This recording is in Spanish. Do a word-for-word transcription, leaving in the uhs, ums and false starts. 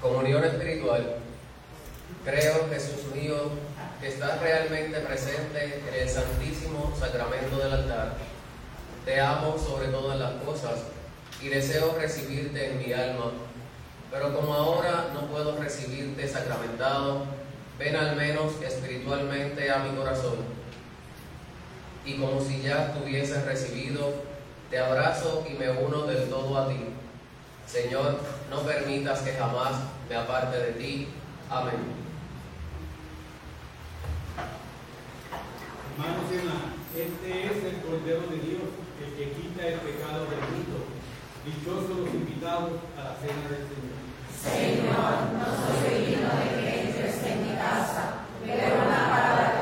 Comunión espiritual. Creo, Jesús mío, que estás realmente presente en el santísimo sacramento del altar. Te amo sobre todas las cosas y deseo recibirte en mi alma, pero como ahora no puedo recibirte sacramentado, ven al menos espiritualmente a mi corazón. Y como si ya estuvieses recibido, te abrazo y me uno del todo a ti. Señor, no permitas que jamás me aparte de ti. Amén. Hermanos y hermanas, este es el Cordero de Dios, el que quita el pecado del mundo. Dichosos los invitados a la cena del Señor. Señor, no soy digno de que entres en mi casa, pero una palabra